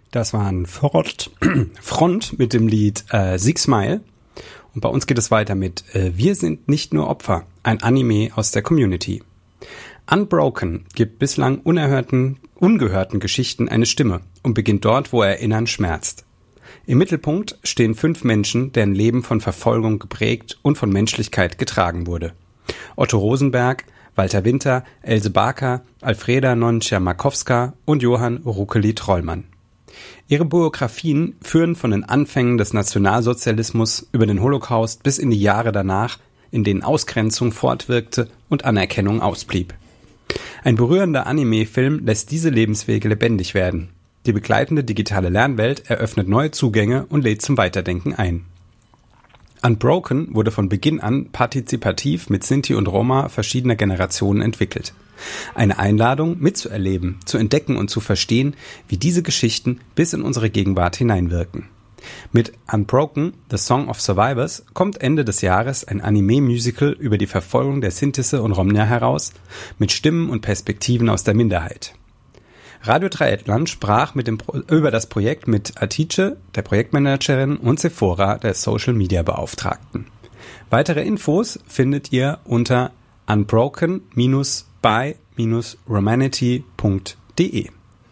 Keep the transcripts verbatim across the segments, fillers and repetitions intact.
Das war ein Front, Front mit dem Lied äh, Sieg Smile. Und bei uns geht es weiter mit äh, Wir sind nicht nur Opfer, ein Anime aus der Community. Unbroken gibt bislang unerhörten, ungehörten Geschichten eine Stimme und beginnt dort, wo Erinnern schmerzt. Im Mittelpunkt stehen fünf Menschen, deren Leben von Verfolgung geprägt und von Menschlichkeit getragen wurde. Otto Rosenberg, Walter Winter, Else Barker, Alfreda Non-Chermakowska und Johann Ruckeli-Trollmann. Ihre Biografien führen von den Anfängen des Nationalsozialismus über den Holocaust bis in die Jahre danach, in denen Ausgrenzung fortwirkte und Anerkennung ausblieb. Ein berührender Anime-Film lässt diese Lebenswege lebendig werden. Die begleitende digitale Lernwelt eröffnet neue Zugänge und lädt zum Weiterdenken ein. Unbroken wurde von Beginn an partizipativ mit Sinti und Roma verschiedener Generationen entwickelt. Eine Einladung, mitzuerleben, zu entdecken und zu verstehen, wie diese Geschichten bis in unsere Gegenwart hineinwirken. Mit Unbroken, The Song of Survivors, kommt Ende des Jahres ein Anime-Musical über die Verfolgung der Sintisse und Romnia heraus, mit Stimmen und Perspektiven aus der Minderheit. Radio Dreieckland sprach mit dem Pro- über das Projekt mit Atice, der Projektmanagerin, und Sephora, der Social-Media-Beauftragten. Weitere Infos findet ihr unter unbroken by romanity punkt de.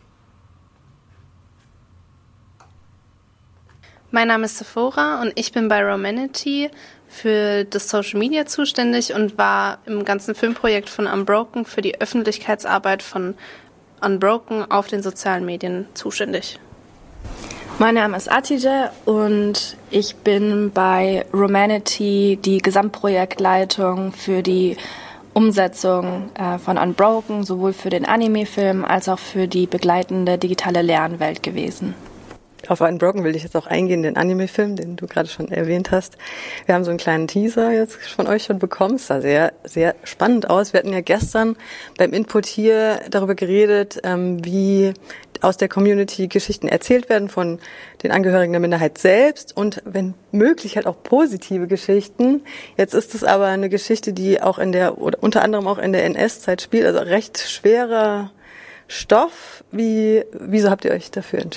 Mein Name ist Sephora und ich bin bei Romanity für das Social Media zuständig und war im ganzen Filmprojekt von Unbroken für die Öffentlichkeitsarbeit von Unbroken auf den sozialen Medien zuständig. Mein Name ist Atice und ich bin bei Romanity die Gesamtprojektleitung für die Umsetzung äh, von Unbroken, sowohl für den Anime-Film als auch für die begleitende digitale Lernwelt gewesen. Auf Unbroken will ich jetzt auch eingehen, den Anime-Film, den du gerade schon erwähnt hast. Wir haben so einen kleinen Teaser jetzt von euch schon bekommen. Es sah sehr, sehr spannend aus. Wir hatten ja gestern beim Input hier darüber geredet, ähm, wie aus der Community Geschichten erzählt werden von den Angehörigen der Minderheit selbst und wenn möglich halt auch positive Geschichten. Jetzt ist es aber eine Geschichte, die auch in der, oder unter anderem auch in der N S-Zeit spielt, also recht schwerer Stoff. Wie, wieso habt ihr euch dafür entschieden?